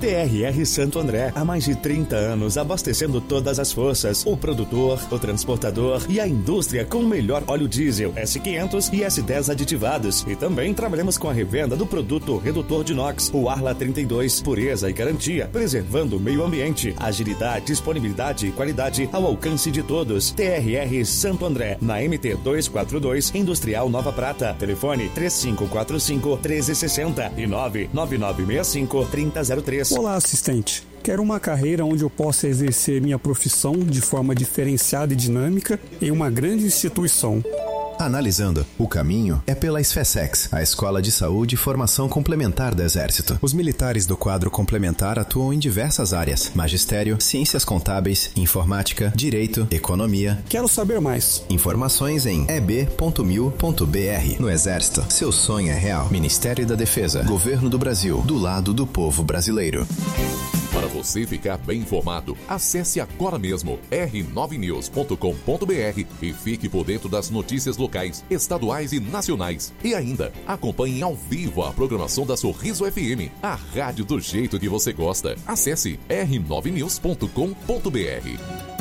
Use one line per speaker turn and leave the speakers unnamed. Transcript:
TRR Santo André, há mais de 30 anos abastecendo todas as forças, o produtor, o transportador e a indústria com o melhor óleo diesel S500 e S10 aditivados. E também trabalhamos com a revenda do produto redutor de NOx, o Arla 32, pureza e garantia, preservando o meio ambiente, agilidade, disponibilidade e qualidade ao alcance de todos. TRR Santo André, na MT 242, Industrial Nova Prata. Telefone 3545-1360 e 99965-3003.
Olá, assistente. Quero uma carreira onde eu possa exercer minha profissão de forma diferenciada e dinâmica em uma grande instituição.
Analisando, o caminho é pela SFSEX, a Escola de Saúde e Formação Complementar do Exército. Os militares do quadro complementar atuam em diversas áreas: magistério, ciências contábeis, informática, direito, economia.
Quero saber mais.
Informações em eb.mil.br. No Exército, seu sonho é real. Ministério da Defesa, Governo do Brasil, do lado do povo brasileiro.
Para você ficar bem informado, acesse agora mesmo r9news.com.br e fique por dentro das notícias locais, estaduais e nacionais. E ainda, acompanhe ao vivo a programação da Sorriso FM, a rádio do jeito que você gosta. Acesse r9news.com.br.